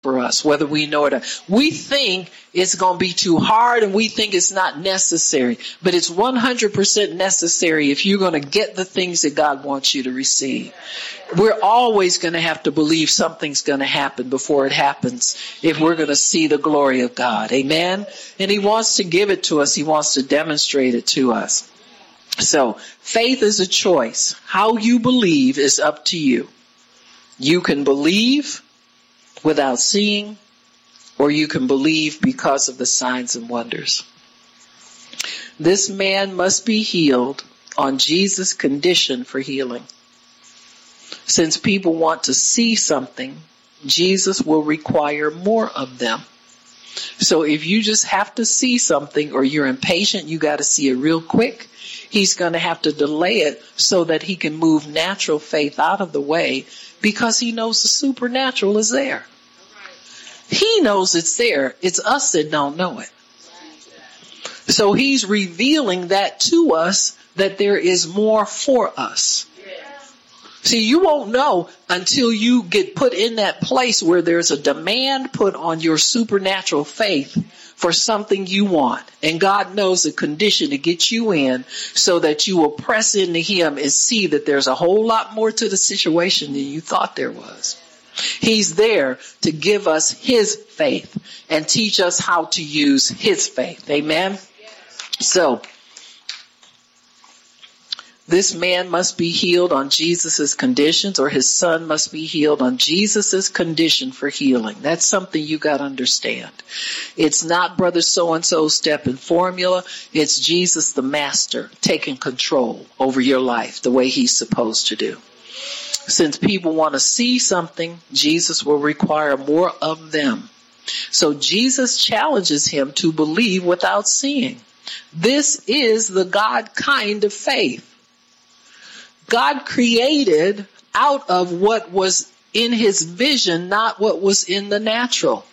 for us, whether we know it or not. We think it's going to be too hard and we think it's not necessary, but it's 100% necessary if you're going to get the things that God wants you to receive. We're always going to have to believe something's going to happen before it happens if we're going to see the glory of God. Amen? And He wants to give it to us. He wants to demonstrate it to us. So faith is a choice. How you believe is up to you. You can believe without seeing, or you can believe because of the signs and wonders. This man must be healed on Jesus' condition for healing. Since people want to see something, Jesus will require more of them. So if you just have to see something, or you're impatient, you got to see it real quick, He's going to have to delay it so that He can move natural faith out of the way, because He knows the supernatural is there. He knows it's there. It's us that don't know it. So He's revealing that to us, that there is more for us. See, you won't know until you get put in that place where there's a demand put on your supernatural faith for something you want. And God knows the condition to get you in so that you will press into Him and see that there's a whole lot more to the situation than you thought there was. He's there to give us His faith and teach us how to use His faith. Amen? So, this man must be healed on Jesus' conditions, or his son must be healed on Jesus' condition for healing. That's something you got to understand. It's not brother so-and-so's step and formula. It's Jesus the master taking control over your life the way He's supposed to do. Since people want to see something, Jesus will require more of them. So Jesus challenges him to believe without seeing. This is the God kind of faith. God created out of what was in His vision, not what was in the natural.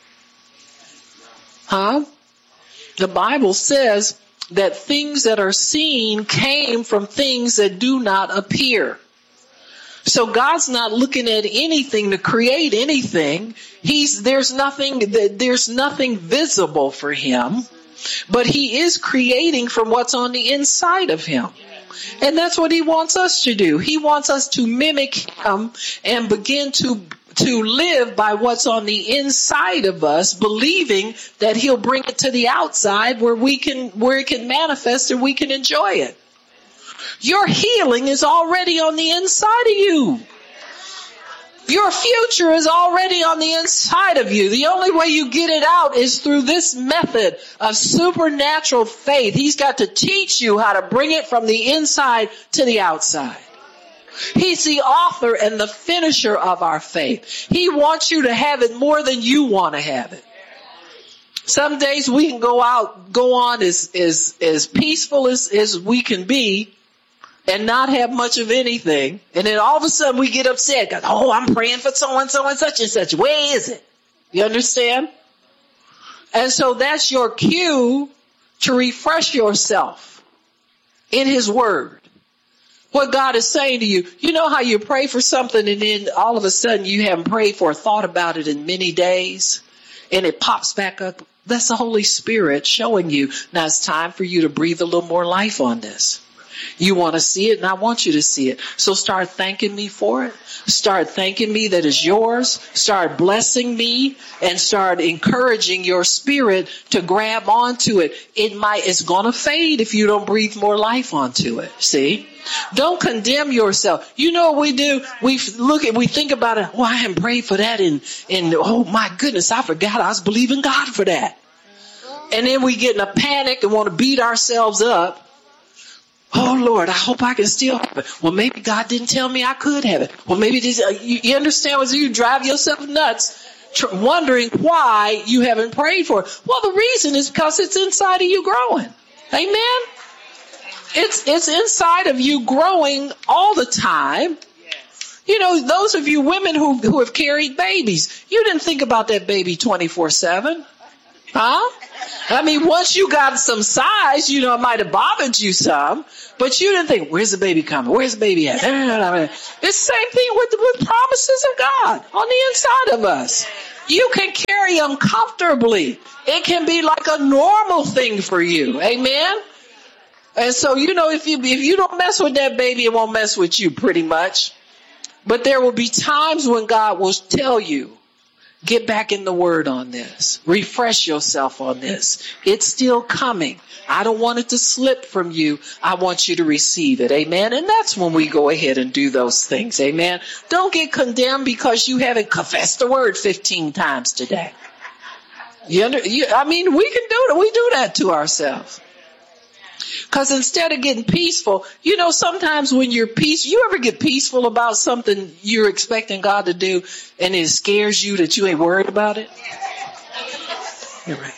The Bible says that things that are seen came from things that do not appear. So God's not looking at anything to create anything. There's nothing visible for Him, but He is creating from what's on the inside of Him. And that's what He wants us to do. He wants us to mimic Him and begin to live by what's on the inside of us, believing that He'll bring it to the outside where it can manifest and we can enjoy it. Your healing is already on the inside of you. Your future is already on the inside of you. The only way you get it out is through this method of supernatural faith. He's got to teach you how to bring it from the inside to the outside. He's the author and the finisher of our faith. He wants you to have it more than you want to have it. Some days we can go on as peaceful as we can be, and not have much of anything. And then all of a sudden we get upset. I'm praying for so-and-so and such and such. Where is it? You understand? And so that's your cue to refresh yourself in His Word. What God is saying to you. You know how you pray for something and then all of a sudden you haven't prayed for or thought about it in many days and it pops back up? That's the Holy Spirit showing you, now it's time for you to breathe a little more life on this. You want to see it, and I want you to see it. So start thanking me for it. Start thanking me that it's yours. Start blessing me, and start encouraging your spirit to grab onto it. It's going to fade if you don't breathe more life onto it. See? Don't condemn yourself. You know what we do? We think about it. I haven't prayed for that, and oh my goodness, I forgot I was believing God for that. And then we get in a panic and want to beat ourselves up. Oh, Lord, I hope I can still have it. Well, maybe God didn't tell me I could have it. Well, maybe this, you understand what you drive yourself nuts wondering why you haven't prayed for it. Well, the reason is because it's inside of you growing. Amen? It's inside of you growing all the time. You know, those of you women who have carried babies, you didn't think about that baby 24/7. Huh? I mean, once you got some size, you know, it might have bothered you some, but you didn't think, where's the baby coming? Where's the baby at? It's the same thing with promises of God on the inside of us. You can carry them comfortably. It can be like a normal thing for you. Amen? And so, you know, if you don't mess with that baby, it won't mess with you pretty much. But there will be times when God will tell you, get back in the Word on this. Refresh yourself on this. It's still coming. I don't want it to slip from you. I want you to receive it. Amen. And that's when we go ahead and do those things. Amen. Don't get condemned because you haven't confessed the Word 15 times today. I mean, we can do it. We do that to ourselves. Because instead of getting peaceful, you know, sometimes when you're peaceful, you ever get peaceful about something you're expecting God to do and it scares you that you ain't worried about it? You're right.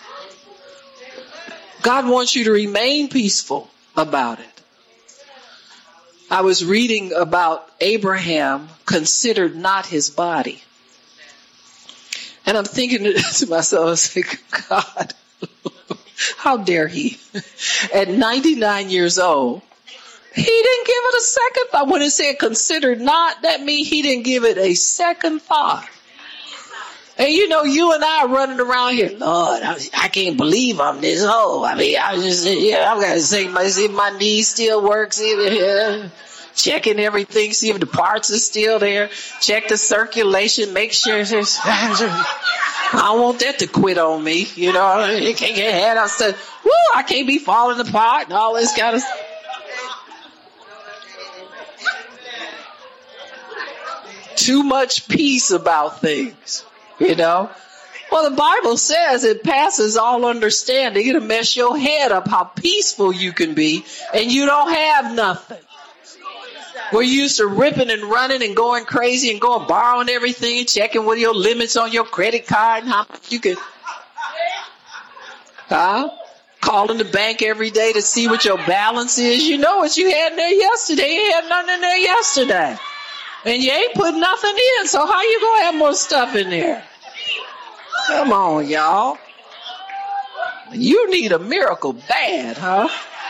God wants you to remain peaceful about it. I was reading about Abraham considered not his body. And I'm thinking to myself, I was like, God, how dare he? At 99 years old, he didn't give it a second thought. When it said considered not, that means he didn't give it a second thought. And you know, you and I are running around here, Lord, I can't believe I'm this old. I mean, I just, yeah, I've got to see if my knee still works, checking everything, see if the parts are still there, check the circulation, make sure there's, I don't want that to quit on me, you know, you can't get ahead of stuff. Woo, I can't be falling apart and all this kind of stuff. Too much peace about things. You know, well, the Bible says it passes all understanding. It'll mess your head up how peaceful you can be, and you don't have nothing. We're used to ripping and running and going crazy and going borrowing everything and checking what your limits on your credit card and how much you can. Calling the bank every day to see what your balance is. You know what you had in there yesterday. You had nothing in there yesterday. And you ain't put nothing in, so how you gonna have more stuff in there? Come on, y'all. You need a miracle bad, huh?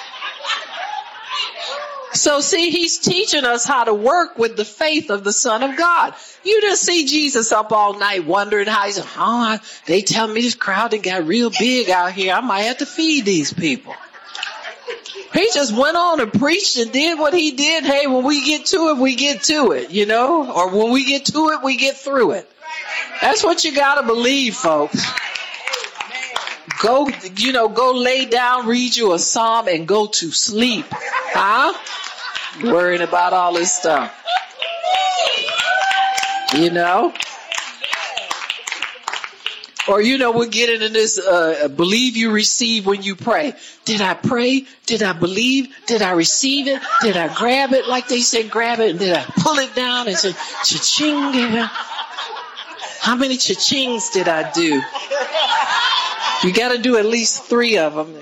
So see, he's teaching us how to work with the faith of the Son of God. You didn't see Jesus up all night wondering how he's, they tell me this crowd that got real big out here. I might have to feed these people. He just went on and preached and did what he did. Hey, when we get to it, we get to it, you know, or when we get to it, we get through it. That's what you got to believe, folks. Go lay down, read you a psalm, and go to sleep. Huh? Worrying about all this stuff. You know? Or, you know, we're getting in this, believe you receive when you pray. Did I pray? Did I believe? Did I receive it? Did I grab it like they said grab it? And did I pull it down and say, cha-ching? How many cha-chings did I do? You got to do at least 3 of them.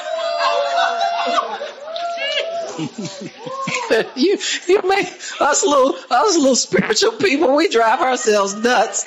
you make us little spiritual people, we drive ourselves nuts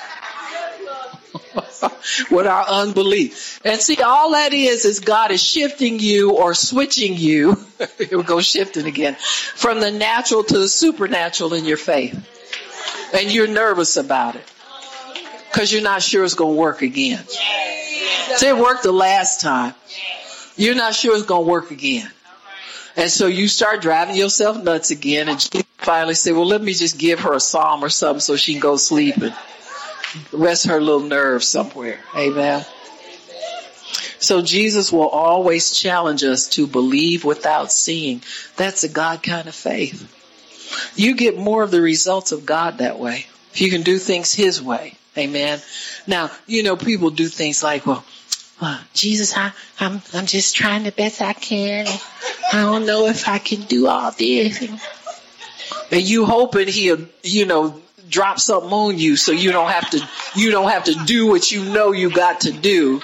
with our unbelief. And see, all that is God is shifting you or switching you. Here we go, shifting again, from the natural to the supernatural in your faith. And you're nervous about it because you're not sure it's going to work again. So it worked the last time. You're not sure it's going to work again. And so you start driving yourself nuts again, and she finally said, well, let me just give her a psalm or something so she can go sleep and rest her little nerves somewhere. Amen. So Jesus will always challenge us to believe without seeing. That's a God kind of faith. You get more of the results of God that way. If you can do things his way. Amen. Now, you know, people do things like, well, Jesus, I'm just trying the best I can. I don't know if I can do all this. And you hoping he'll, you know, drop something on you so you don't have to do what you know you got to do.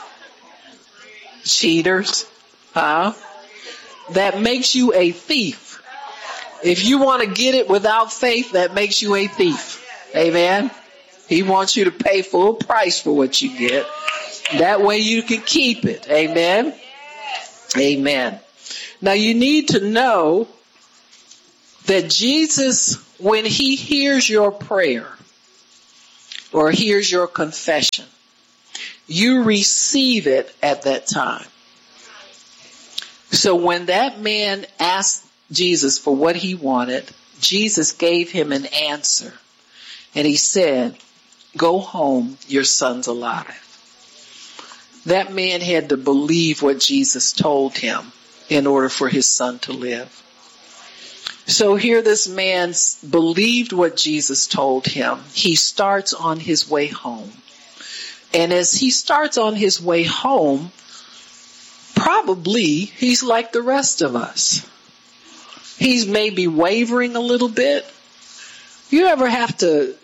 Cheaters. Huh? That makes you a thief. If you want to get it without faith, that makes you a thief. Amen. He wants you to pay full price for what you get. That way you can keep it. Amen. Amen. Now you need to know that Jesus, when he hears your prayer or hears your confession, you receive it at that time. So when that man asked Jesus for what he wanted, Jesus gave him an answer. And he said, go home, your son's alive. That man had to believe what Jesus told him in order for his son to live. So here this man believed what Jesus told him. He starts on his way home. And as he starts on his way home, probably he's like the rest of us. He's maybe wavering a little bit. You ever have to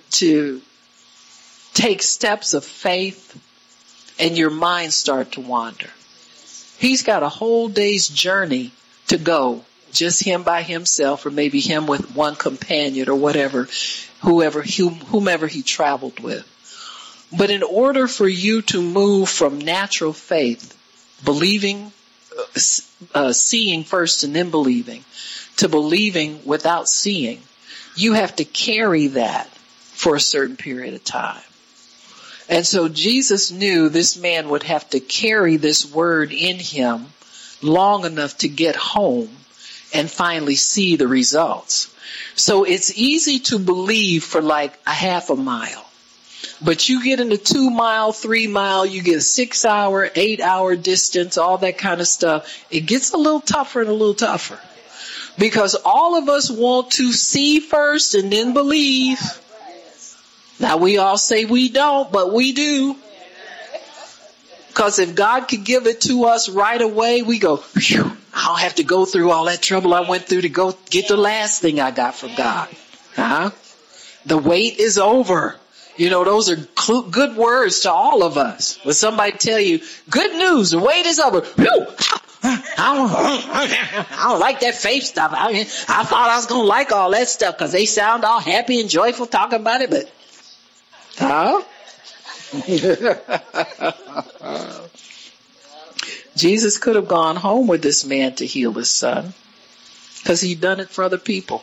take steps of faith and your mind start to wander? He's got a whole day's journey to go, just him by himself, or maybe him with one companion or whatever, whomever he traveled with. But in order for you to move from natural faith, believing, seeing first and then believing, to believing without seeing, you have to carry that for a certain period of time. And so Jesus knew this man would have to carry this word in him long enough to get home and finally see the results. So it's easy to believe for like a half a mile. But you get in the 2 mile, 3 mile, you get a 6 hour, 8 hour distance, all that kind of stuff. It gets a little tougher and a little tougher. Because all of us want to see first and then believe. Now we all say we don't, but we do. Because if God could give it to us right away, we go, phew, I don't have to go through all that trouble I went through to go get the last thing I got from God. The wait is over. You know, those are good words to all of us. When somebody tell you, good news, the wait is over. Phew, I don't like that faith stuff. I thought I was going to like all that stuff because they sound all happy and joyful talking about it, but Jesus could have gone home with this man to heal his son because he'd done it for other people.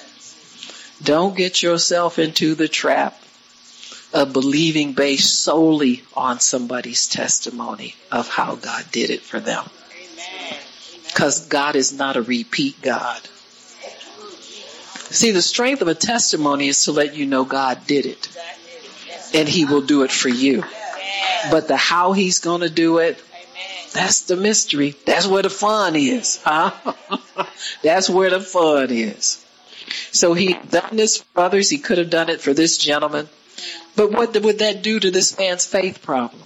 Don't get yourself into the trap of believing based solely on somebody's testimony of how God did it for them. Because God is not a repeat God. See, the strength of a testimony is to let you know God did it. And he will do it for you. But the how he's going to do it, that's the mystery. That's where the fun is. That's where the fun is. So he done this for others. He could have done it for this gentleman. But what would that do to this man's faith problem?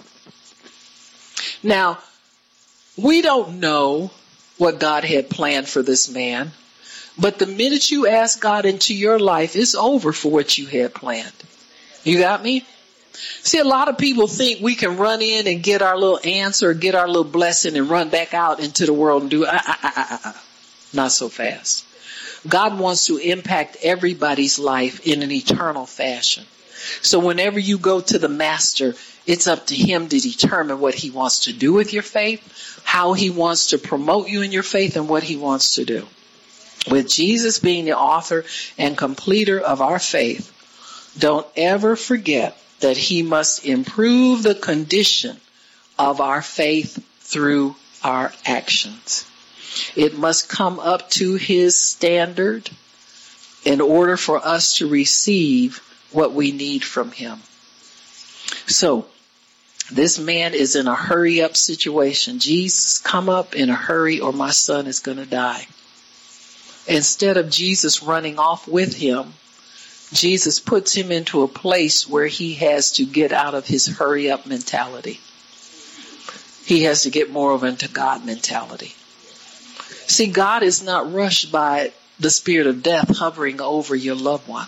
Now, we don't know what God had planned for this man. But the minute you ask God into your life, it's over for what you had planned. You got me? See, a lot of people think we can run in and get our little answer, get our little blessing and run back out into the world and do not so fast. God wants to impact everybody's life in an eternal fashion. So whenever you go to the master, it's up to him to determine what he wants to do with your faith, how he wants to promote you in your faith, and what he wants to do. With Jesus being the author and completer of our faith, don't ever forget that he must improve the condition of our faith through our actions. It must come up to his standard in order for us to receive what we need from him. So, this man is in a hurry-up situation. Jesus, come up in a hurry or my son is going to die. Instead of Jesus running off with him, Jesus puts him into a place where he has to get out of his hurry-up mentality. He has to get more of into God mentality. See, God is not rushed by the spirit of death hovering over your loved one.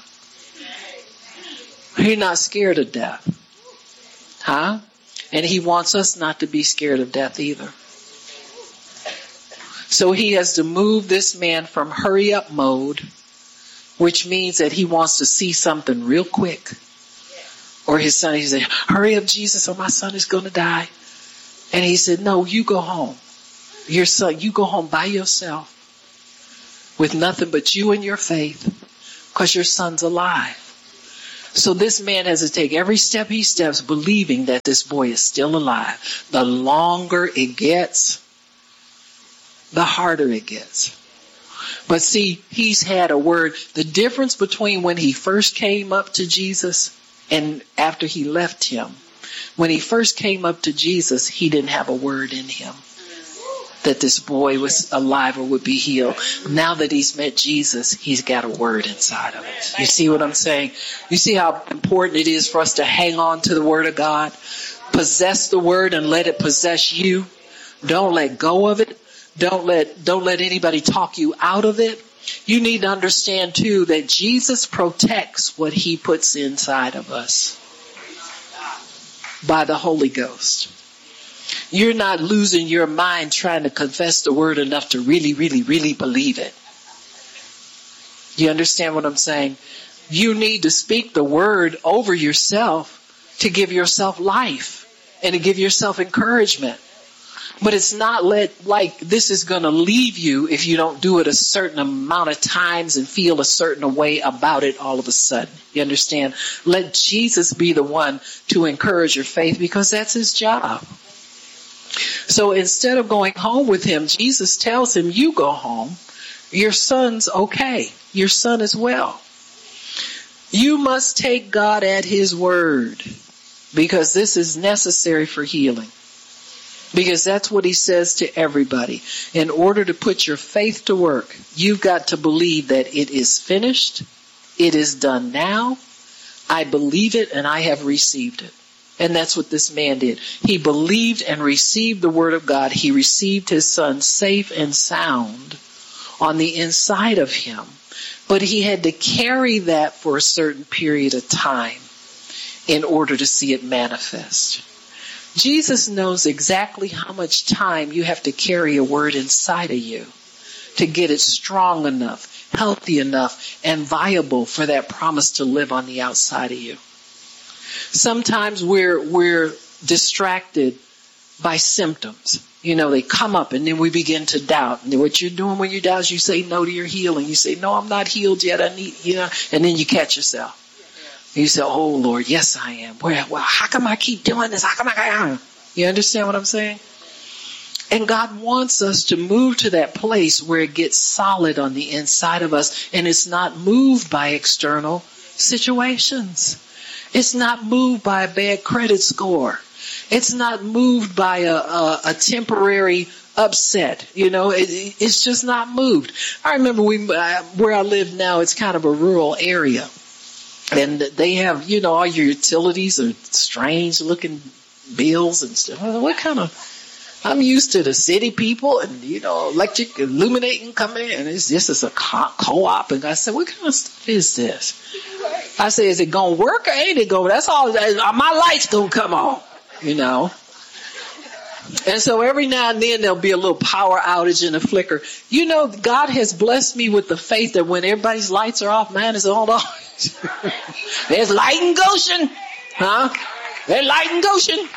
He's not scared of death. And he wants us not to be scared of death either. So he has to move this man from hurry-up mode, which means that he wants to see something real quick. Or his son, he said, hurry up, Jesus, or my son is going to die. And he said, no, you go home. Your son, you go home by yourself with nothing but you and your faith, because your son's alive. So this man has to take every step he steps believing that this boy is still alive. The longer it gets, the harder it gets. But see, he's had a word. The difference between when he first came up to Jesus and after he left him, when he first came up to Jesus, he didn't have a word in him that this boy was alive or would be healed. Now that he's met Jesus, he's got a word inside of it. You see what I'm saying? You see how important it is for us to hang on to the word of God? Possess the word and let it possess you. Don't let go of it. Don't let anybody talk you out of it. You need to understand too that Jesus protects what he puts inside of us by the Holy Ghost. You're not losing your mind trying to confess the word enough to really, really, really believe it. You understand what I'm saying? You need to speak the word over yourself to give yourself life and to give yourself encouragement. But it's not like this is going to leave you if you don't do it a certain amount of times and feel a certain way about it all of a sudden. You understand? Let Jesus be the one to encourage your faith, because that's his job. So instead of going home with him, Jesus tells him, you go home. Your son's okay. Your son is well. You must take God at his word, because this is necessary for healing. Because that's what he says to everybody. In order to put your faith to work, you've got to believe that it is finished. It is done now. I believe it and I have received it. And that's what this man did. He believed and received the word of God. He received his son safe and sound on the inside of him. But he had to carry that for a certain period of time in order to see it manifest. Jesus knows exactly how much time you have to carry a word inside of you to get it strong enough, healthy enough, and viable for that promise to live on the outside of you. Sometimes we're distracted by symptoms. You know, they come up and then we begin to doubt. And what you're doing when you doubt is you say no to your healing. You say, no, I'm not healed yet. I need, and then you catch yourself. You say, oh, Lord, yes, I am. Well, how come I keep doing this? How come I? You understand what I'm saying? And God wants us to move to that place where it gets solid on the inside of us and it's not moved by external situations. It's not moved by a bad credit score. It's not moved by a temporary upset. It's just not moved. I remember where I live now, it's kind of a rural area. And they have, all your utilities are strange looking bills and stuff. What kind of, I'm used to the city people and, electric illuminating coming in. And this is a co-op. And I said, what kind of stuff is this? I said, is it going to work or ain't it going? That's all, my light's going to come on, And so every now and then there'll be a little power outage and a flicker. God has blessed me with the faith that when everybody's lights are off, mine is on. There's light in Goshen. Huh? There's light in Goshen.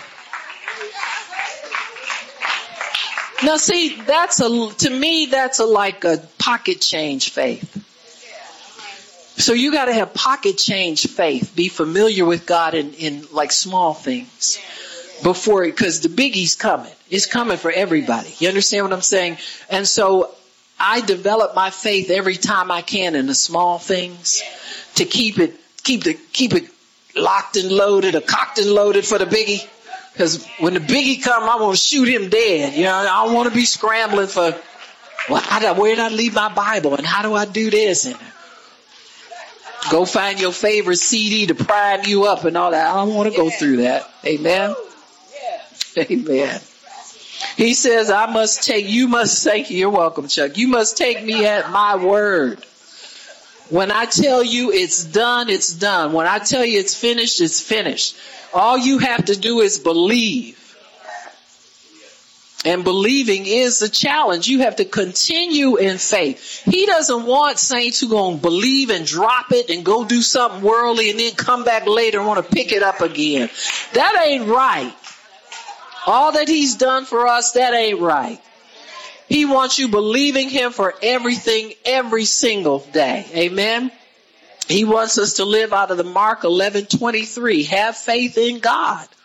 Now see, to me, that's like a pocket change faith. So you got to have pocket change faith. Be familiar with God in like small things. Because the biggie's coming. It's coming for everybody. You understand what I'm saying? And so I develop my faith every time I can in the small things to keep it locked and loaded or cocked and loaded for the biggie. Because when the biggie come, I want to shoot him dead. I don't want to be scrambling for, where did I leave my Bible and how do I do this? And go find your favorite CD to prime you up and all that. I don't want to go through that. Amen. Amen. He says, you're welcome, Chuck. You must take me at my word. When I tell you it's done, it's done. When I tell you it's finished, it's finished. All you have to do is believe. And believing is the challenge. You have to continue in faith. He doesn't want saints who going to believe and drop it and go do something worldly and then come back later and want to pick it up again. That ain't right. All that he's done for us, that ain't right. He wants you believing him for everything, every single day. Amen. He wants us to live out of the Mark 11:23. Have faith in God.